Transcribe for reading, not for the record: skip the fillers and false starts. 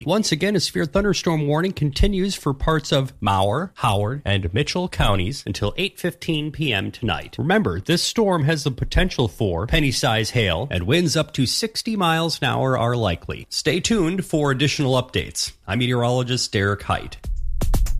Once again, a severe thunderstorm warning continues for parts of Mower, Howard, and Mitchell counties until 8:15 p.m. tonight. Remember, this storm has the potential for penny-size hail, and winds up to 60 miles an hour are likely. Stay tuned for additional updates. I'm meteorologist Derek Height.